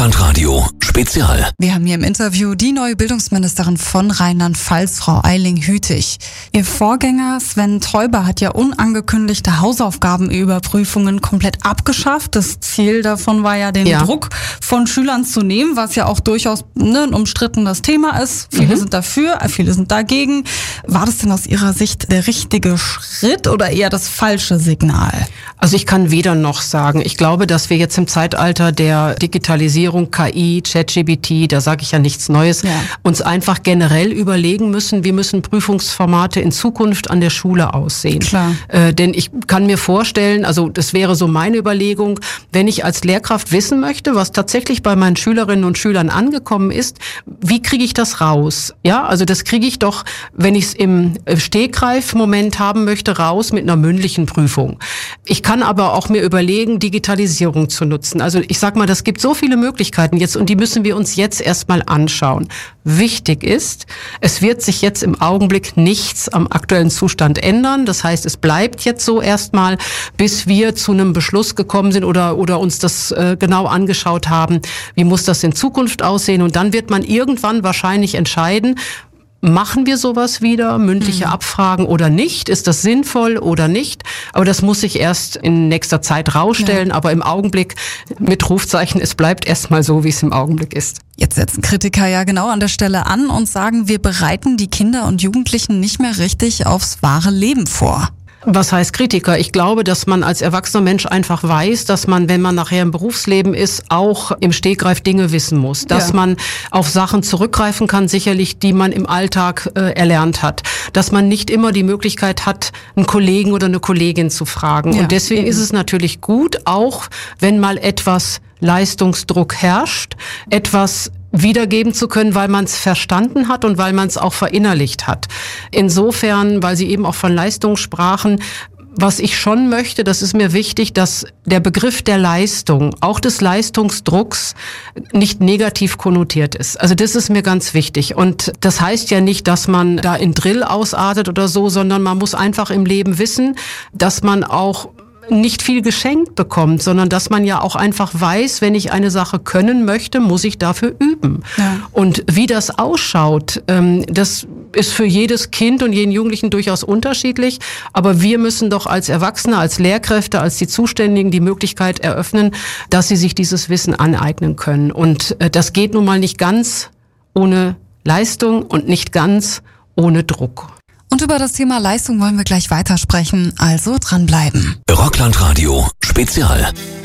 Rockland Radio Spezial. Wir haben hier im Interview die neue Bildungsministerin von Rheinland-Pfalz, Frau Eiling-Hütig. Ihr Vorgänger Sven Teuber hat ja unangekündigte Hausaufgabenüberprüfungen komplett abgeschafft. Das Ziel davon war ja, den Druck von Schülern zu nehmen, was ja auch durchaus ein umstrittenes Thema ist. Viele sind dafür, viele sind dagegen. War das denn aus Ihrer Sicht der richtige Schritt oder eher das falsche Signal? Also ich kann weder noch sagen. Ich glaube, dass wir jetzt im Zeitalter der Digitalisierung, KI, ChatGPT, da sage ich ja nichts Neues, uns einfach generell überlegen müssen, wie müssen Prüfungsformate in Zukunft an der Schule aussehen. Klar. Denn ich kann mir vorstellen, also das wäre so meine Überlegung, wenn ich als Lehrkraft wissen möchte, was tatsächlich bei meinen Schülerinnen und Schülern angekommen ist, wie kriege ich das raus? Ja, also das kriege ich doch, wenn ich es im Stegreif-Moment haben möchte, raus mit einer mündlichen Prüfung. Ich kann aber auch mir überlegen, Digitalisierung zu nutzen. Also ich sag mal, das gibt so viele Möglichkeiten jetzt und die müssen wir uns jetzt erstmal anschauen. Wichtig ist, es wird sich jetzt im Augenblick nichts am aktuellen Zustand ändern. Das heißt, es bleibt jetzt so erstmal, bis wir zu einem Beschluss gekommen sind oder uns das genau angeschaut haben, wie muss das in Zukunft aussehen. Und dann wird man irgendwann wahrscheinlich entscheiden, machen wir sowas wieder, mündliche Abfragen oder nicht? Ist das sinnvoll oder nicht? Aber das muss sich erst in nächster Zeit rausstellen. Aber im Augenblick mit Rufzeichen, es bleibt erstmal so, wie es im Augenblick ist. Jetzt setzen Kritiker ja genau an der Stelle an und sagen, wir bereiten die Kinder und Jugendlichen nicht mehr richtig aufs wahre Leben vor. Was heißt Kritiker? Ich glaube, dass man als erwachsener Mensch einfach weiß, dass man, wenn man nachher im Berufsleben ist, auch im Stegreif Dinge wissen muss. Dass man auf Sachen zurückgreifen kann, sicherlich, die man im Alltag erlernt hat. Dass man nicht immer die Möglichkeit hat, einen Kollegen oder eine Kollegin zu fragen. Und deswegen ist es natürlich gut, auch wenn mal etwas Leistungsdruck herrscht, etwas wiedergeben zu können, weil man es verstanden hat und weil man es auch verinnerlicht hat. Insofern, weil Sie eben auch von Leistung sprachen, was ich schon möchte, das ist mir wichtig, dass der Begriff der Leistung, auch des Leistungsdrucks, nicht negativ konnotiert ist. Also das ist mir ganz wichtig. Und das heißt ja nicht, dass man da in Drill ausartet oder so, sondern man muss einfach im Leben wissen, dass man auch nicht viel geschenkt bekommt, sondern dass man ja auch einfach weiß, wenn ich eine Sache können möchte, muss ich dafür üben. Ja. Und wie das ausschaut, das ist für jedes Kind und jeden Jugendlichen durchaus unterschiedlich. Aber wir müssen doch als Erwachsene, als Lehrkräfte, als die Zuständigen die Möglichkeit eröffnen, dass sie sich dieses Wissen aneignen können. Und das geht nun mal nicht ganz ohne Leistung und nicht ganz ohne Druck. Und über das Thema Leistung wollen wir gleich weitersprechen, also dranbleiben. Rockland Radio Spezial.